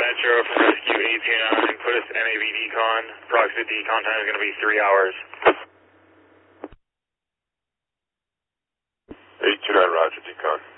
Metro from Rescue 829, put us NAV decon. Approximate decon time is going to be 3 hours. 829, roger, decon.